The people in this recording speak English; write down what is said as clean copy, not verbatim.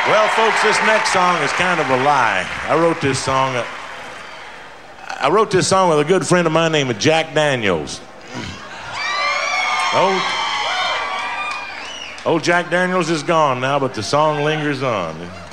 Well, folks, this next song is kind of a lie. I wrote this song with a good friend of mine named Jack Daniels. Old Jack Daniels is gone now, but the song lingers on.